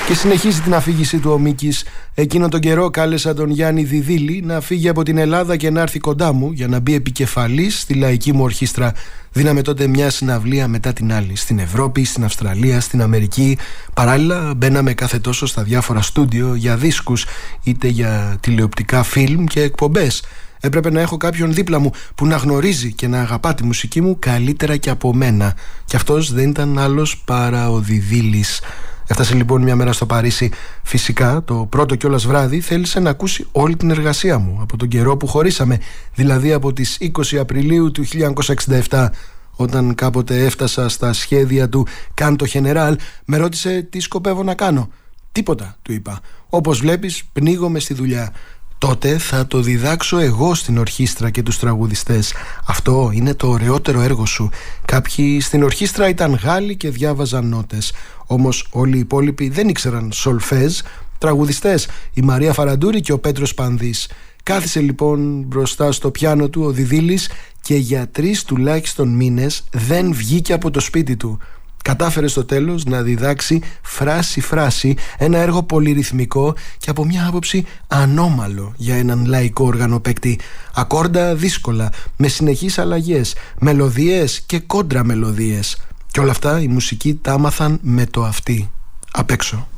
Και συνεχίζει την αφήγησή του ο Μίκης. Εκείνο τον καιρό κάλεσα τον Γιάννη Διδίλη να φύγει από την Ελλάδα και να έρθει κοντά μου για να μπει επικεφαλής στη λαϊκή μου ορχήστρα. Δίναμε τότε μια συναυλία μετά την άλλη. Στην Ευρώπη, στην Αυστραλία, στην Αμερική. Παράλληλα μπαίναμε κάθε τόσο στα διάφορα στούντιο για δίσκους, είτε για τηλεοπτικά φιλμ και εκπομπές. Έπρεπε να έχω κάποιον δίπλα μου που να γνωρίζει και να αγαπά τη μουσική μου καλύτερα και από μένα. Και αυτός δεν ήταν άλλος παρά ο Διδίλης. Έφτασε λοιπόν μια μέρα στο Παρίσι. Φυσικά το πρώτο κιόλας βράδυ θέλησε να ακούσει όλη την εργασία μου από τον καιρό που χωρίσαμε, δηλαδή από τις 20 Απριλίου του 1967. Όταν κάποτε έφτασα στα σχέδια του «Κάντο Γενεράλ», με ρώτησε τι σκοπεύω να κάνω. «Τίποτα», του είπα. «Όπως βλέπεις, πνίγομαι στη δουλειά. Τότε θα το διδάξω εγώ στην ορχήστρα και τους τραγουδιστές. Αυτό είναι το ωραιότερο έργο σου». Κάποιοι στην ορχήστρα ήταν Γάλλοι και διάβαζαν νότες. Όμως όλοι οι υπόλοιποι δεν ήξεραν σολφέζ. Τραγουδιστές, η Μαρία Φαραντούρη και ο Πέτρος Πανδής. Κάθισε λοιπόν μπροστά στο πιάνο του ο Διδίλης και για 3 τουλάχιστον μήνες δεν βγήκε από το σπίτι του. Κατάφερε στο τέλος να διδάξει φράση-φράση ένα έργο πολυρυθμικό και από μια άποψη ανώμαλο για έναν λαϊκό οργανοπαίκτη. Ακόρντα δύσκολα, με συνεχείς αλλαγές, μελωδίες και κόντρα μελωδίες. Και όλα αυτά η μουσική τα άμαθαν με το αυτί, απ' έξω.